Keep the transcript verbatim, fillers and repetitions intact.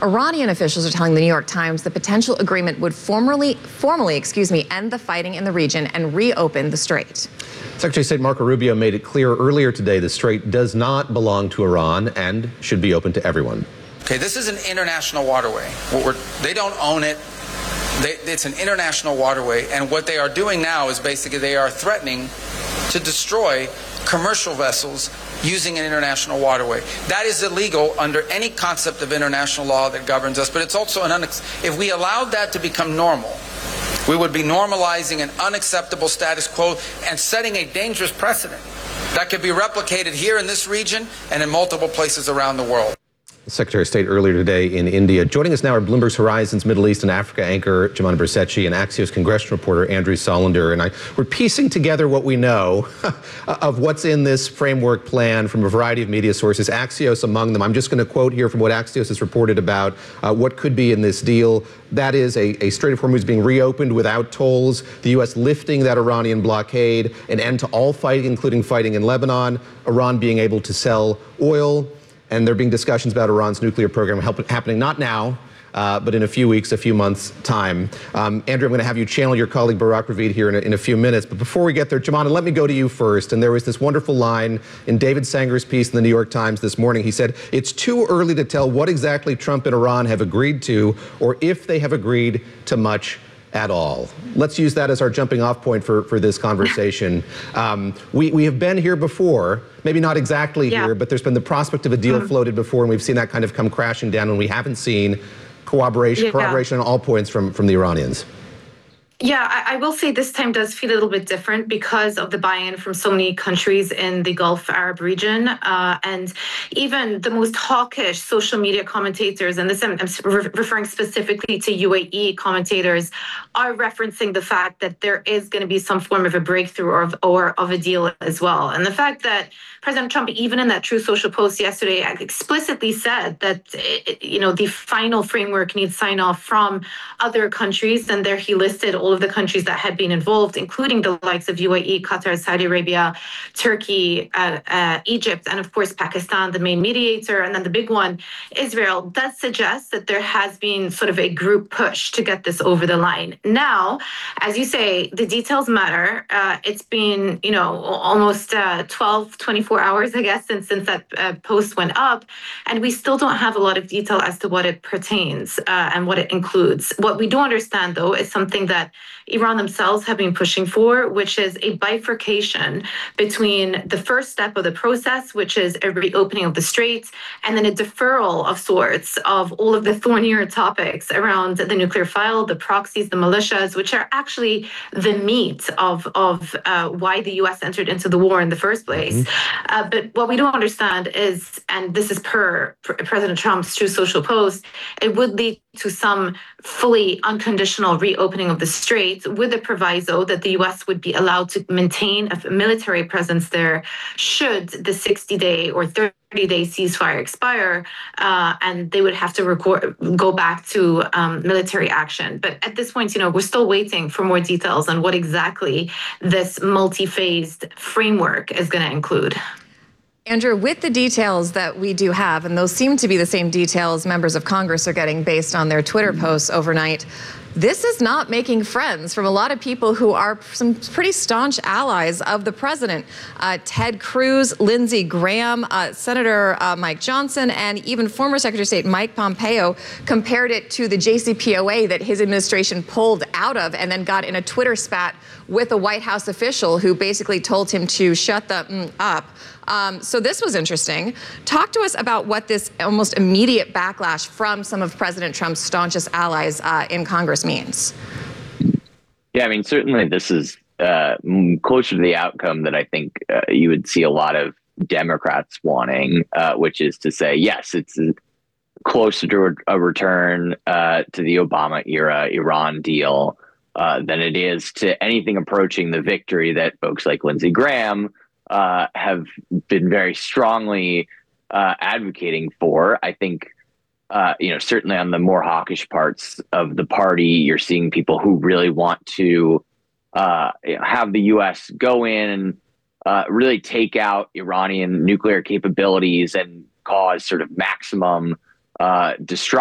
Iranian officials are telling the New York Times the potential agreement would formally, formally, excuse me, end the fighting in the region and reopen the strait. Secretary of State Marco Rubio made it clear earlier today the strait does not belong to Iran and should be open to everyone. Okay, this is an international waterway. What we're, they don't own it. They, it's an international waterway, and what they are doing now is basically they are threatening to destroy commercial vessels using an international waterway. That is illegal under any concept of international law that governs us, but it's also an unex- if we allowed that to become normal, we would be normalizing an unacceptable status quo and setting a dangerous precedent that could be replicated here in this region and in multiple places around the world. Secretary of State earlier today in India. Joining us now are Bloomberg's Horizons Middle East and Africa anchor Jouman Bercetche and Axios congressional reporter Andrew Solender. And I, we're piecing together what we know of what's in this framework plan from a variety of media sources, Axios among them. I'm just going to quote here from what Axios has reported about uh, what could be in this deal. That is a, a Strait of Hormuz being reopened without tolls, the U S lifting that Iranian blockade, an end to all fighting, including fighting in Lebanon, Iran being able to sell oil, and there being discussions about Iran's nuclear program help, happening not now, uh, but in a few weeks, a few months' time. Um, Andrew, I'm going to have you channel your colleague Barak Ravid here in a, in a few minutes. But before we get there, Jouman, let me go to you first. And there was this wonderful line in David Sanger's piece in the New York Times this morning. He said, it's too early to tell what exactly Trump and Iran have agreed to or if they have agreed to much at all. Let's use that as our jumping off point for, for this conversation. Um, we, we have been here before, maybe not exactly yeah. here, but there's been the prospect of a deal mm-hmm. floated before, and we've seen that kind of come crashing down when we haven't seen cooperation, yeah. cooperation on all points from, from the Iranians. Yeah, I, I will say this time does feel a little bit different because of the buy-in from so many countries in the Gulf Arab region. Uh, and even the most hawkish social media commentators, and this I'm, I'm re- referring specifically to U A E commentators, are referencing the fact that there is going to be some form of a breakthrough or of, or of a deal as well. And the fact that President Trump, even in that Truth Social post yesterday, explicitly said that, you know, the final framework needs sign-off from other countries, and there he listed all of the countries that had been involved, including the likes of U A E, Qatar, Saudi Arabia, Turkey, uh, uh, Egypt, and of course Pakistan, the main mediator, and then the big one, Israel. Does suggest that there has been sort of a group push to get this over the line. Now, as you say, the details matter. Uh, it's been, you know, almost uh, twelve, twenty-four hours, I guess, since, since that uh, post went up, and we still don't have a lot of detail as to what it pertains uh, and what it includes. What we do understand, though, is something that Iran themselves have been pushing for, which is a bifurcation between the first step of the process, which is a reopening of the straits, and then a deferral of sorts of all of the thornier topics around the nuclear file, the proxies, the militias, which are actually the meat of, of uh, why the U S entered into the war in the first place. Mm-hmm. Uh, but what we don't understand is, and this is per, per President Trump's Truth Social post, it would lead to some fully unconditional reopening of the strait with a proviso that the U S would be allowed to maintain a military presence there should the sixty-day or thirty-day ceasefire expire, uh, and they would have to record, go back to um, military action. But at this point, you know, we're still waiting for more details on what exactly this multi-phased framework is going to include. Andrew, with the details that we do have, and those seem to be the same details members of Congress are getting based on their Twitter posts overnight, this is not making friends from a lot of people who are some pretty staunch allies of the president. Uh, Ted Cruz, Lindsey Graham, uh, Senator uh, Mike Johnson, and even former Secretary of State Mike Pompeo compared it to the J C P O A that his administration pulled out of and then got in a Twitter spat with a White House official who basically told him to shut the mm, up. Um, so this was interesting. Talk to us about what this almost immediate backlash from some of President Trump's staunchest allies uh, in Congress means. Yeah, I mean, certainly this is uh, closer to the outcome that I think uh, you would see a lot of Democrats wanting, uh, which is to say, yes, it's closer to a return uh, to the Obama era Iran deal uh, than it is to anything approaching the victory that folks like Lindsey Graham Uh, have been very strongly uh, advocating for. I think, uh, you know, certainly on the more hawkish parts of the party, you're seeing people who really want to uh, have the U S go in and uh, really take out Iranian nuclear capabilities and cause sort of maximum uh, destruction.